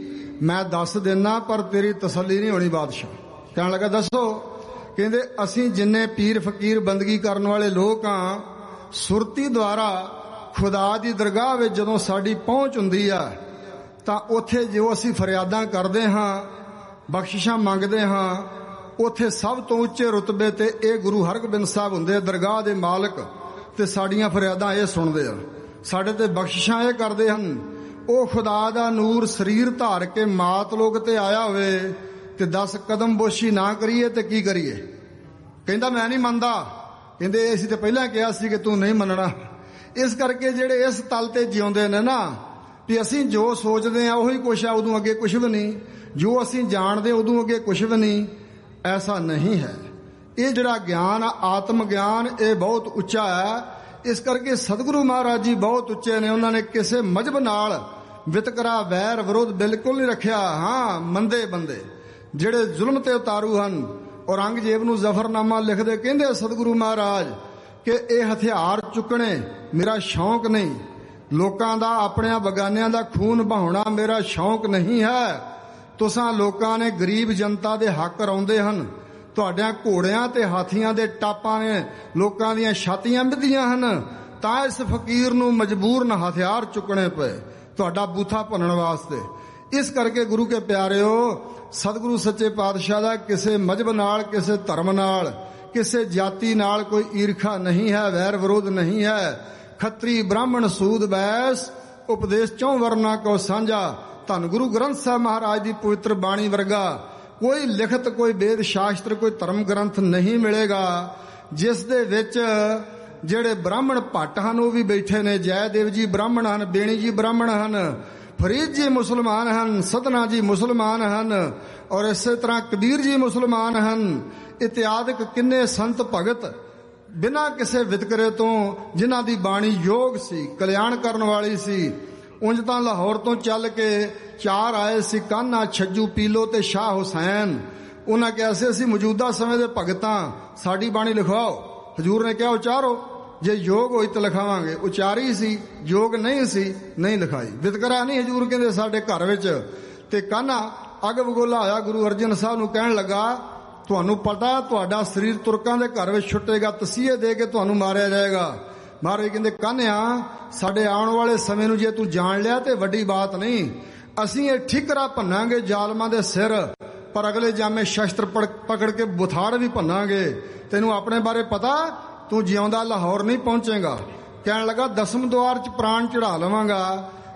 ਮੈਂ ਦੱਸ ਦੇਣਾ ਪਰ ਤੇਰੀ ਤਸੱਲੀ ਨਹੀਂ ਹੋਣੀ। ਬਾਦਸ਼ਾਹ ਕਹਿਣ ਲੱਗਾ ਦੱਸੋ। ਕਹਿੰਦੇ ਅਸੀਂ ਜਿੰਨੇ ਪੀਰ ਫਕੀਰ ਬੰਦਗੀ ਕਰਨ ਵਾਲੇ ਲੋਕ ਹਾਂ, ਸੁਰਤੀ ਦੁਆਰਾ ਖੁਦਾ ਦੀ ਦਰਗਾਹ ਵਿੱਚ ਜਦੋਂ ਸਾਡੀ ਪਹੁੰਚ ਹੁੰਦੀ ਆ ਤਾਂ ਉੱਥੇ ਜੋ ਅਸੀਂ ਫਰਿਆਦਾਂ ਕਰਦੇ ਹਾਂ, ਬਖਸ਼ਿਸ਼ਾਂ ਮੰਗਦੇ ਹਾਂ, ਉੱਥੇ ਸਭ ਤੋਂ ਉੱਚੇ ਰੁਤਬੇ ਤੇ ਇਹ ਗੁਰੂ ਹਰਗੋਬਿੰਦ ਸਾਹਿਬ ਹੁੰਦੇ ਆ, ਦਰਗਾਹ ਦੇ ਮਾਲਕ, ਤੇ ਸਾਡੀਆਂ ਫਰਿਆਦਾਂ ਇਹ ਸੁਣਦੇ ਆ, ਸਾਡੇ ਤੇ ਬਖਸ਼ਿਸ਼ਾਂ ਇਹ ਕਰਦੇ ਹਨ। ਉਹ ਖੁਦਾ ਦਾ ਨੂਰ ਸਰੀਰ ਧਾਰ ਕੇ ਮਾਤ ਲੋਕ ਤੇ ਆਇਆ ਹੋਵੇ ਤੇ ਦਸ ਕਦਮ ਬੋਸ਼ੀ ਨਾ ਕਰੀਏ ਤੇ ਕੀ ਕਰੀਏ? ਕਹਿੰਦਾ ਮੈਂ ਨਹੀਂ ਮੰਨਦਾ। ਕਹਿੰਦੇ ਅਸੀਂ ਤੇ ਪਹਿਲਾਂ ਕਿਹਾ ਸੀ ਕਿ ਤੂੰ ਨਹੀਂ ਮੰਨਣਾ। ਇਸ ਕਰਕੇ ਜਿਹੜੇ ਇਸ ਤਲ ਤੇ ਜਿਉਂਦੇ ਨੇ ਨਾ ਵੀ ਅਸੀਂ ਜੋ ਸੋਚਦੇ ਆ ਉਹੀ ਕੁਛ ਆ, ਉਦੋਂ ਅੱਗੇ ਕੁਛ ਵੀ ਨਹੀਂ, ਜੋ ਅਸੀਂ ਜਾਣਦੇ ਉਦੋਂ ਅੱਗੇ ਕੁਛ ਵੀ ਨਹੀਂ, ਐਸਾ ਨਹੀਂ ਹੈ। ਇਹ ਜਿਹੜਾ ਗਿਆਨ ਆ ਆਤਮ ਗਿਆਨ ਇਹ ਬਹੁਤ ਉੱਚਾ ਹੈ। ਇਸ ਕਰਕੇ ਸਤਿਗੁਰੂ ਮਹਾਰਾਜ ਜੀ ਬਹੁਤ ਉੱਚੇ ਨੇ। ਉਹਨਾਂ ਨੇ ਕਿਸੇ ਮਜ਼ਹਬ ਨਾਲ ਵਿਤਕਰਾ ਵੈਰ ਵਿਰੋਧ ਬਿਲਕੁਲ ਨਹੀਂ ਰੱਖਿਆ। ਹਾਂ ਮੰਦੇ ਬੰਦੇ ਜਿਹੜੇ ਜ਼ੁਲਮ ਤੇ ਉਤਾਰੂ ਹਨ, ਔਰੰਗਜ਼ੇਬ ਨੂੰ ਜ਼ਫਰਨਾਮਾ ਲਿਖਦੇ ਕਹਿੰਦੇ ਸਤਿਗੁਰੂ ਮਹਾਰਾਜ ਕਿ ਇਹ ਹਥਿਆਰ ਚੁੱਕਣੇ ਮੇਰਾ ਸ਼ੌਂਕ ਨਹੀਂ, ਲੋਕਾਂ ਦਾ ਆਪਣਿਆਂ ਬਗਾਨਿਆਂ ਦਾ ਖੂਨ ਬਹਾਉਣਾ ਮੇਰਾ ਸ਼ੌਂਕ ਨਹੀਂ ਹੈ। ਤੁਸਾਂ ਲੋਕਾਂ ਨੇ ਗਰੀਬ ਜਨਤਾ ਦੇ ਹੱਕ ਰੌਂਦੇ ਹਨ, ਤੁਹਾਡਿਆਂ ਘੋੜਿਆਂ ਤੇ ਹਾਥੀਆਂ ਦੇ ਟਾਪਾਂ ਨੇ ਲੋਕਾਂ ਦੀਆਂ ਛਾਤੀਆਂ ਮਿੱਧੀਆਂ ਹਨ, ਤਾਂ ਇਸ ਫਕੀਰ ਨੂੰ ਮਜਬੂਰਨ ਹਥਿਆਰ ਚੁੱਕਣੇ ਪਏ ਤੁਹਾਡਾ ਬੂਥਾ ਭੰਨਣ ਵਾਸਤੇ। ਇਸ ਕਰਕੇ ਗੁਰੂ ਕੇ ਪਿਆਰਿਓ, ਸਤਿਗੁਰੂ ਸੱਚੇ ਪਾਤਸ਼ਾਹ ਦਾ ਕਿਸੇ ਮਜ਼ਹਬ ਨਾਲ, ਕਿਸੇ ਧਰਮ ਨਾਲ, ਕਿਸੇ ਜਾਤੀ ਨਾਲ ਕੋਈ ਈਰਖਾ ਨਹੀਂ ਹੈ, ਵੈਰ ਵਿਰੋਧ ਨਹੀਂ ਹੈ। ਖੱਤਰੀ ਬ੍ਰਾਹਮਣ ਸੂਦ ਬੈਸ ਉਪਦੇਸ਼ ਚੌਂ ਵਰਨਾ ਕੋ ਸਾਂਝਾ। ਧੰਨ ਗੁਰੂ ਗ੍ਰੰਥ ਸਾਹਿਬ ਮਹਾਰਾਜ ਦੀ ਪਵਿੱਤਰ ਬਾਣੀ ਵਰਗਾ ਕੋਈ ਲਿਖਤ, ਕੋਈ ਵੇਦ ਸ਼ਾਸਤਰ, ਕੋਈ ਧਰਮ ਗ੍ਰੰਥ ਨਹੀਂ ਮਿਲੇਗਾ ਜਿਸ ਦੇ ਵਿੱਚ ਜਿਹੜੇ ਬ੍ਰਾਹਮਣ ਭੱਟ ਹਨ ਉਹ ਵੀ ਬੈਠੇ ਨੇ। ਜੈਦੇਵ ਜੀ ਬ੍ਰਾਹਮਣ ਹਨ, ਬੇਣੀ ਜੀ ਬ੍ਰਾਹਮਣ ਹਨ, ਫਰੀਦ ਜੀ ਮੁਸਲਮਾਨ ਹਨ, ਸਤਨਾ ਜੀ ਮੁਸਲਮਾਨ ਹਨ, ਔਰ ਇਸੇ ਤਰ੍ਹਾਂ ਕਬੀਰ ਜੀ ਮੁਸਲਮਾਨ ਹਨ। ਇਤਿਆਦਿਕ ਕਿੰਨੇ ਸੰਤ ਭਗਤ ਬਿਨਾਂ ਕਿਸੇ ਵਿਤਕਰੇ ਤੋਂ ਜਿਨ੍ਹਾਂ ਦੀ ਬਾਣੀ ਯੋਗ ਸੀ, ਕਲਿਆਣ ਕਰਨ ਵਾਲੀ ਸੀ। ਉਂਝ ਤਾਂ ਲਾਹੌਰ ਤੋਂ ਚੱਲ ਕੇ ਚਾਰ ਆਏ ਸੀ, ਕਾਨਾ, ਛੱਜੂ, ਪੀਲੋ ਤੇ ਸ਼ਾਹ ਹੁਸੈਨ। ਉਹਨਾਂ ਕਿਹਾ ਸੀ ਅਸੀਂ ਮੌਜੂਦਾ ਸਮੇਂ ਦੇ ਭਗਤਾਂ, ਸਾਡੀ ਬਾਣੀ ਲਿਖਵਾਓ। ਹਜੂਰ ਨੇ ਕਿਹਾ ਉਚਾਰੋ, ਜੇ ਯੋਗ ਹੋਈ ਤਾਂ ਲਿਖਾਵਾਂਗੇ। ਉਚਾਰੀ ਸੀ, ਯੋਗ ਨਹੀਂ ਸੀ, ਨਹੀਂ ਲਿਖਾਈ। ਵਿਤਕਰਾ ਨਹੀਂ ਹਜੂਰ ਕਹਿੰਦੇ ਸਾਡੇ ਘਰ ਵਿੱਚ। ਤੇ ਕਾਨਾ ਅੱਗ ਬਗੋਲਾ ਹੋਇਆ, ਗੁਰੂ ਅਰਜਨ ਸਾਹਿਬ ਨੂੰ ਕਹਿਣ ਲੱਗਾ ਤੁਹਾਨੂੰ ਪਤਾ ਤੁਹਾਡਾ ਸਰੀਰ ਤੁਰਕਾਂ ਦੇ ਘਰ ਵਿੱਚ ਛੁੱਟੇਗਾ, ਤਸੀਹੇ ਦੇ ਕੇ ਤੁਹਾਨੂੰ ਮਾਰਿਆ ਜਾਏਗਾ। ਮਹਾਰਾਜ ਕਹਿੰਦੇ ਕਾਨਿਆ ਸਾਡੇ ਆਉਣ ਵਾਲੇ ਸਮੇਂ ਨੂੰ ਜੇ ਤੂੰ ਜਾਣ ਲਿਆ ਤੇ ਵੱਡੀ ਬਾਤ ਨਹੀਂ, ਅਸੀਂ ਇਹ ਠਿਕਰਾ ਭੰਨਾਂਗੇ ਜ਼ਾਲਮਾਂ ਦੇ ਸਿਰ, ਪਰ ਅਗਲੇ ਜਾਮੇ ਸ਼ਸਤਰ ਪਕੜ ਕੇ ਬੁਥਾੜ ਵੀ ਭੰਨਾਂਗੇ। ਤੈਨੂੰ ਆਪਣੇ ਬਾਰੇ ਪਤਾ, ਤੂੰ ਜਿਉਂਦਾ ਲਾਹੌਰ ਨਹੀਂ ਪਹੁੰਚੇਗਾ। ਕਹਿਣ ਲੱਗਾ ਦਸਮ ਦੁਆਰ 'ਚ ਪ੍ਰਾਣ ਚੜਾ ਲਵਾਂਗਾ।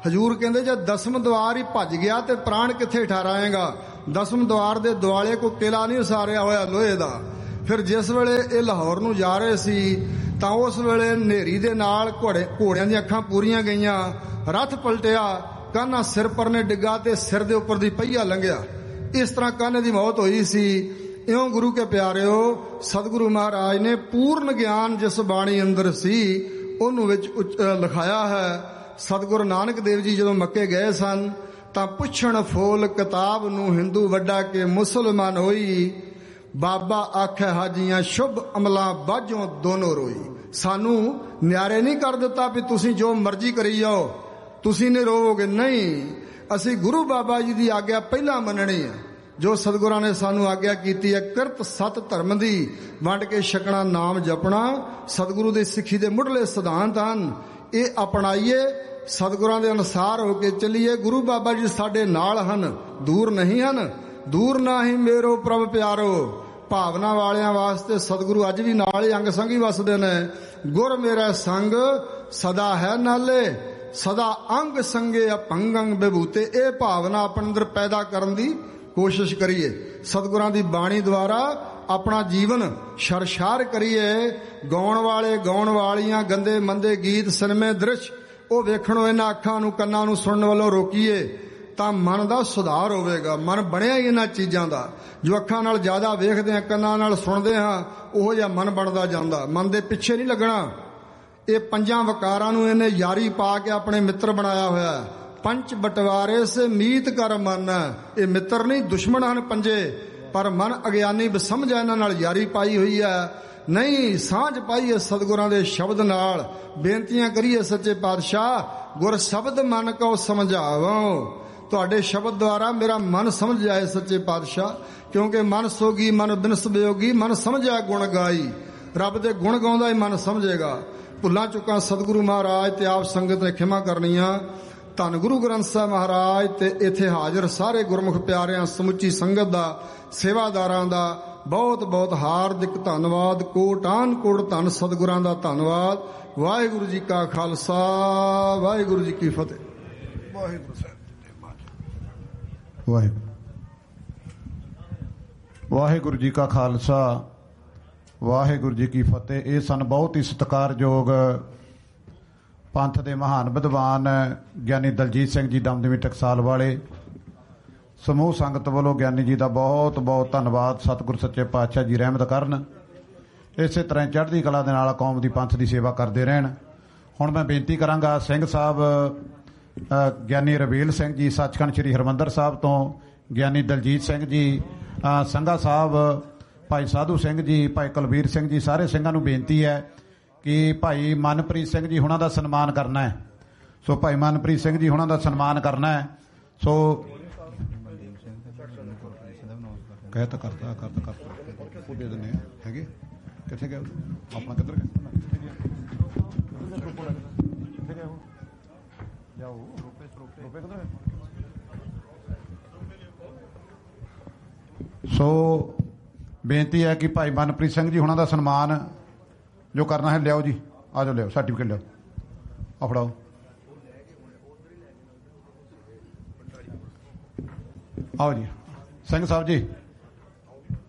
ਹਜੂਰ ਕਹਿੰਦੇ ਜੇ ਦਸਮ ਦੁਆਰ ਹੀ ਭੱਜ ਗਿਆ ਤੇ ਪ੍ਰਾਣ ਕਿੱਥੇ ਠਹਿਰਾਏਗਾ। ਦਸਮ ਦੁਆਰ ਦੇ ਦੁਆਲੇ ਕੋਈ ਕਿਲਾ ਨਹੀਂ ਉਸਾਰਿਆ ਹੋਇਆ ਲੋਹੇ ਦਾ। ਫਿਰ ਜਿਸ ਵੇਲੇ ਇਹ ਲਾਹੌਰ ਨੂੰ ਜਾ ਰਹੇ ਸੀ ਤਾਂ ਉਸ ਵੇਲੇ ਹਨੇਰੀ ਦੇ ਨਾਲ ਘੋੜੇ ਘੋੜਿਆਂ ਦੀਆਂ ਅੱਖਾਂ ਪੂਰੀਆਂ ਗਈਆਂ, ਰੱਥ ਪਲਟਿਆ, ਕਾਨਾ ਸਿਰ ਪਰਨੇ ਡਿੱਗਾ ਤੇ ਸਿਰ ਦੇ ਉੱਪਰ ਦੀ ਪਹੀਆ ਲੰਘਿਆ। ਇਸ ਤਰ੍ਹਾਂ ਕਾਨੇ ਦੀ ਮੌਤ ਹੋਈ ਸੀ। ਇਉਂ ਗੁਰੂ ਕੇ ਪਿਆਰਿਓ, ਸਤਿਗੁਰੂ ਮਹਾਰਾਜ ਨੇ ਪੂਰਨ ਗਿਆਨ ਜਿਸ ਬਾਣੀ ਅੰਦਰ ਸੀ ਉਹਨੂੰ ਵਿੱਚ ਲਿਖਾਇਆ ਹੈ। ਸਤਿਗੁਰੂ ਨਾਨਕ ਦੇਵ ਜੀ ਜਦੋਂ ਮੱਕੇ ਗਏ ਸਨ ਤਾਂ ਪੁੱਛਣ ਫੋਲ ਕਿਤਾਬ ਨੂੰ ਹਿੰਦੂ ਵੱਡਾ ਕੇ ਮੁਸਲਮਾਨ ਹੋਈ, ਬਾਬਾ ਆਖੇ ਹਾਜੀਆਂ ਸ਼ੁਭ ਅਮਲਾਂ ਬਾਝੋਂ ਦੋਨੋਂ ਰੋਈ। ਸਾਨੂੰ ਨਿਆਰੇ ਨਹੀਂ ਕਰ ਦਿੱਤਾ ਵੀ ਤੁਸੀਂ ਜੋ ਮਰਜ਼ੀ ਕਰੀ ਜਾਓ, ਤੁਸੀਂ ਨਹੀਂ ਰੋਵੋਗੇ। ਨਹੀਂ, ਅਸੀਂ ਗੁਰੂ ਬਾਬਾ ਜੀ ਦੀ ਆਗਿਆ ਪਹਿਲਾਂ ਮੰਨਣੀ ਹੈ। ਜੋ ਸਤਿਗੁਰਾਂ ਨੇ ਸਾਨੂੰ ਆਗਿਆ ਕੀਤੀ ਹੈ ਕਿਰਤ ਸਤ ਧਰਮ ਦੀ ਵੰਡ ਕੇ ਛਕਣਾ, ਨਾਮ ਜਪਣਾ ਸਤਿਗੁਰੂ ਦੀ ਸਿੱਖੀ ਦੇ ਮੁੱਢਲੇ ਸਿਧਾਂਤ ਹਨ। ਇਹ ਅਪਣਾਈਏ, ਸਤਿਗੁਰਾਂ ਦੇ ਅਨੁਸਾਰ ਹੋ ਕੇ ਚੱਲੀਏ। ਗੁਰੂ ਬਾਬਾ ਜੀ ਸਾਡੇ ਨਾਲ ਹਨ, ਦੂਰ ਨਹੀਂ ਹਨ। ਦੂਰ ਨਾਹੀਂ ਮੇਰੋ ਪ੍ਰਭ ਪਿਆਰੋ, ਭਾਵਨਾ ਵਾਲਿਆਂ ਵਾਸਤੇ ਸਤਿਗੁਰੂ ਅੱਜ ਵੀ ਨਾਲ ਹੀ ਅੰਗ ਸੰਗੀ ਵਸਦੇ ਨੇ। ਗੁਰ ਮੇਰਾ ਸੰਗ ਸਦਾ ਹੈ ਨਾਲੇ, ਸਦਾ ਅੰਗ ਸੰਗੇ ਅਪੰਗੰ ਬਿਭੂਤੇ। ਇਹ ਭਾਵਨਾ ਆਪਣੇ ਅੰਦਰ ਪੈਦਾ ਕਰਨ ਦੀ ਕੋਸ਼ਿਸ਼ ਕਰੀਏ। ਸਤਿਗੁਰਾਂ ਦੀ ਬਾਣੀ ਦੁਆਰਾ ਆਪਣਾ ਜੀਵਨ ਸ਼ਰਸ਼ਾਰ ਕਰੀਏ। ਗਾਉਣ ਵਾਲੇ ਗਾਉਣ ਵਾਲੀਆਂ ਗੰਦੇ ਮੰਦੇ ਗੀਤ ਸਿਨੇਮੇ ਦ੍ਰਿਸ਼ ਉਹ ਵੇਖਣੋਂ ਇਹਨਾਂ ਅੱਖਾਂ ਨੂੰ ਕੰਨਾਂ ਨੂੰ ਸੁਣਨ ਵੱਲੋਂ ਰੋਕੀਏ ਤਾਂ ਮਨ ਦਾ ਸੁਧਾਰ ਹੋਵੇਗਾ। ਮਨ ਬਣਿਆ ਹੀ ਇਹਨਾਂ ਚੀਜ਼ਾਂ ਦਾ। ਜੋ ਅੱਖਾਂ ਨਾਲ ਜ਼ਿਆਦਾ ਵੇਖਦੇ ਹਾਂ, ਕੰਨਾਂ ਨਾਲ ਸੁਣਦੇ ਹਾਂ, ਉਹੋ ਜਿਹਾ ਮਨ ਬਣਦਾ ਜਾਂਦਾ। ਮਨ ਦੇ ਪਿੱਛੇ ਨਹੀਂ ਲੱਗਣਾ। ਇਹ ਪੰਜਾਂ ਵਕਾਰਾਂ ਨੂੰ ਇਹਨੇ ਯਾਰੀ ਪਾ ਕੇ ਆਪਣੇ ਮਿੱਤਰ ਬਣਾਇਆ ਹੋਇਆ। ਪੰਚ ਬਟਵਾਰੇ ਸੇ ਮੀਤ ਕਰ ਮਨ, ਇਹ ਮਿੱਤਰ ਨਹੀਂ ਦੁਸ਼ਮਣ ਹਨ ਪੰਜੇ, ਪਰ ਮਨ ਅਗਿਆਨੀ ਬਸਮਝਾ ਇਹਨਾਂ ਨਾਲ ਯਾਰੀ ਪਾਈ ਹੋਈ ਹੈ। ਨਹੀਂ, ਸਾਂਝ ਪਾਈਏ ਸਤਿਗੁਰਾਂ ਦੇ ਸ਼ਬਦ ਨਾਲ। ਬੇਨਤੀਆਂ ਕਰੀਏ ਸੱਚੇ ਪਾਤਸ਼ਾਹ, ਗੁਰ ਸ਼ਬਦ ਮਨ ਕੋ ਸਮਝਾਵੋ। ਤੁਹਾਡੇ ਸ਼ਬਦ ਦੁਆਰਾ ਮੇਰਾ ਮਨ ਸਮਝ ਜਾਏ ਸੱਚੇ ਪਾਤਸ਼ਾਹ, ਕਿਉਂਕਿ ਮਨ ਸੋਗੀ ਮਨ ਬਿਨਸ ਬਿਯੋਗੀ, ਮਨ ਸਮਝਿਆ ਗੁਣ ਗਾਈ। ਰੱਬ ਦੇ ਗੁਣ ਗਾਉਂਦਾ ਹੀ ਮਨ ਸਮਝੇਗਾ। ਭੁੱਲਾਂ ਚੁੱਕਾਂ ਸਤਿਗੁਰੂ ਮਹਾਰਾਜ ਤੇ ਆਪ ਸੰਗਤ ਨੇ ਖਿਮਾ ਕਰਨੀਆਂ। ਧੰਨ ਗੁਰੂ ਗ੍ਰੰਥ ਸਾਹਿਬ ਮਹਾਰਾਜ ਤੇ ਇੱਥੇ ਹਾਜ਼ਰ ਸਾਰੇ ਗੁਰਮੁਖ ਪਿਆਰਿਆਂ, ਸਮੁੱਚੀ ਸੰਗਤ ਦਾ, ਸੇਵਾਦਾਰਾਂ ਦਾ ਬਹੁਤ ਬਹੁਤ ਹਾਰਦਿਕ ਧੰਨਵਾਦ। ਕੋਟਾਨ ਕੋਟ ਧੰਨ ਸਤਿਗੁਰਾਂ ਦਾ ਧੰਨਵਾਦ। ਵਾਹਿਗੁਰੂ ਜੀ ਕਾ ਖਾਲਸਾ, ਵਾਹਿਗੁਰੂ ਜੀ ਕੀ ਫਤਿਹ। ਵਾਹਿਗੁਰੂ ਸਾਹਿਬ ਵਾਹਿਗੁਰੂ ਵਾਹਿਗੁਰੂ ਜੀ ਕਾ ਖਾਲਸਾ, ਵਾਹਿਗੁਰੂ ਜੀ ਕੀ ਫਤਿਹ। ਇਹ ਸਨ ਬਹੁਤ ਹੀ ਸਤਿਕਾਰਯੋਗ ਪੰਥ ਦੇ ਮਹਾਨ ਵਿਦਵਾਨ ਗਿਆਨੀ ਦਲਜੀਤ ਸਿੰਘ ਜੀ ਦਮਦਮੀ ਟਕਸਾਲ ਵਾਲੇ। ਸਮੂਹ ਸੰਗਤ ਵੱਲੋਂ ਗਿਆਨੀ ਜੀ ਦਾ ਬਹੁਤ ਬਹੁਤ ਧੰਨਵਾਦ। ਸਤਿਗੁਰ ਸੱਚੇ ਪਾਤਸ਼ਾਹ ਜੀ ਰਹਿਮਤ ਕਰਨ, ਇਸੇ ਤਰ੍ਹਾਂ ਚੜ੍ਹਦੀ ਕਲਾ ਦੇ ਨਾਲ ਕੌਮ ਦੀ ਪੰਥ ਦੀ ਸੇਵਾ ਕਰਦੇ ਰਹਿਣ। ਹੁਣ ਮੈਂ ਬੇਨਤੀ ਕਰਾਂਗਾ ਸਿੰਘ ਸਾਹਿਬ ਗਿਆਨੀ ਰਵੇਲ ਸਿੰਘ ਜੀ ਸੱਚਖੰਡ ਸ੍ਰੀ ਹਰਿਮੰਦਰ ਸਾਹਿਬ ਤੋਂ, ਗਿਆਨੀ ਦਲਜੀਤ ਸਿੰਘ ਜੀ, ਸੰਘਾ ਸਾਹਿਬ ਭਾਈ ਸਾਧੂ ਸਿੰਘ ਜੀ, ਭਾਈ ਕੁਲਬੀਰ ਸਿੰਘ ਜੀ, ਸਾਰੇ ਸਿੰਘਾਂ ਨੂੰ ਬੇਨਤੀ ਹੈ ਕਿ ਭਾਈ ਮਨਪ੍ਰੀਤ ਸਿੰਘ ਜੀ ਹੁਣਾਂ ਦਾ ਸਨਮਾਨ ਕਰਨਾ ਹੈ। ਸੋ ਭਾਈ ਮਨਪ੍ਰੀਤ ਸਿੰਘ ਜੀ ਹੁਣਾਂ ਦਾ ਸਨਮਾਨ ਕਰਨਾ ਹੈ। ਸੋ ਕਹਿ ਤਾਂ ਕਰਤਾ ਕਰਤਾ ਕਰਤਾ ਉਹ ਦੇ ਦਿੰਦੇ ਹੈਗੇ। ਕਿੱਥੇ ਗਿਆ ਆਪਣਾ? ਕਿੱਧਰ ਗਿਆ? ਕਿੱਥੇ ਗਿਆ? ਕਿੱਥੇ ਗਿਆ ਉਹ? ਜਾਓ ਰੋਪੇ ਰੋਪੇ ਕਿੱਧਰ? ਸੋ ਬੇਨਤੀ ਹੈ ਕਿ ਭਾਈ ਮਨਪ੍ਰੀਤ ਸਿੰਘ ਜੀ ਹੁਣਾਂ ਦਾ ਸਨਮਾਨ ਜੋ ਕਰਨਾ ਹੈ ਲਿਆਓ ਜੀ, ਆ ਜਾਓ, ਲਿਆਓ ਸਰਟੀਫਿਕੇਟ ਲਿਆਓ, ਆ ਫੜਾਓ। ਆਓ ਜੀ ਸਿੰਘ ਸਾਹਿਬ ਜੀ। ਬੋਲੇ